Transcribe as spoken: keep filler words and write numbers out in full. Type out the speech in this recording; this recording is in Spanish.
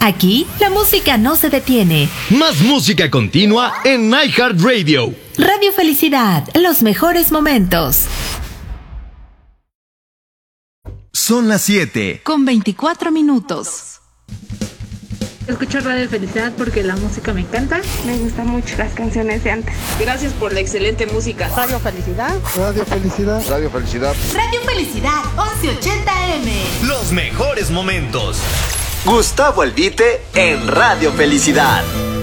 Aquí, la música no se detiene. Más música continua en iHeartRadio. Radio Felicidad, los mejores momentos. Son las siete. Con veinticuatro minutos. Escucho Radio Felicidad porque la música me encanta. Me gustan mucho las canciones de antes. Gracias por la excelente música. Radio Felicidad. Radio Felicidad. Radio Felicidad. Radio Felicidad, once ochenta eme. Los mejores momentos. Gustavo Albite en Radio Felicidad.